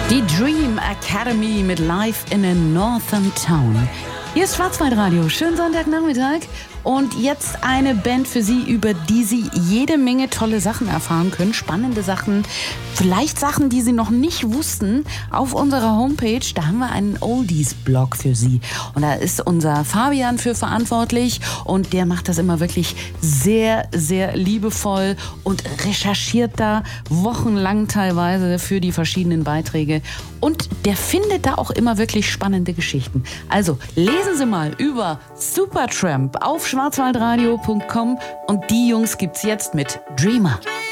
Die Dream Academy mit Live in a Northern Town. Hier ist Schwarzwaldradio. Schönen Sonntagnachmittag. Und jetzt eine Band für Sie, über die Sie jede Menge tolle Sachen erfahren können. Spannende Sachen, vielleicht Sachen, die Sie noch nicht wussten. Auf unserer Homepage, da haben wir einen Oldies-Blog für Sie. Und da ist unser Fabian für verantwortlich. Und der macht das immer wirklich sehr, sehr liebevoll und recherchiert da wochenlang teilweise für die verschiedenen Beiträge. Und der findet da auch immer wirklich spannende Geschichten. Also lesen Sie mal über Supertramp auf schwarzwaldradio.com und die Jungs gibt's jetzt mit Dreamer.